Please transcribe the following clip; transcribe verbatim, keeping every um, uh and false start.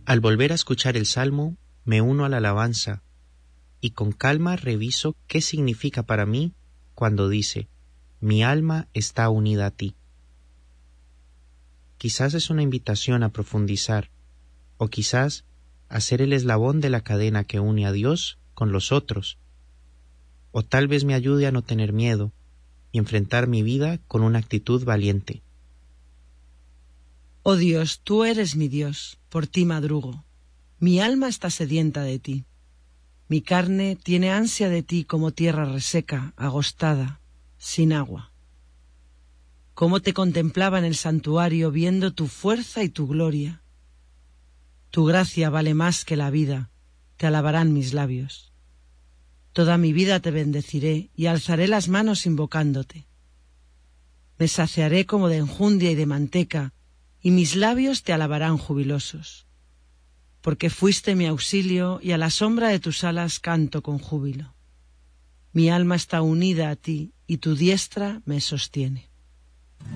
Al volver a escuchar el salmo, me uno a la alabanza y con calma reviso qué significa para mí cuando dice, mi alma está unida a ti. Quizás es una invitación a profundizar, o quizás a ser el eslabón de la cadena que une a Dios con los otros, o tal vez me ayude a no tener miedo y enfrentar mi vida con una actitud valiente. Oh Dios, tú eres mi Dios, por ti madrugo. Mi alma está sedienta de ti. Mi carne tiene ansia de ti como tierra reseca, agostada, sin agua. Cómo te contemplaba en el santuario viendo tu fuerza y tu gloria. Tu gracia vale más que la vida, te alabarán mis labios. Toda mi vida te bendeciré y alzaré las manos invocándote. Me saciaré como de enjundia y de manteca, y mis labios te alabarán jubilosos. Porque fuiste mi auxilio y a la sombra de tus alas canto con júbilo. Mi alma está unida a ti y tu diestra me sostiene.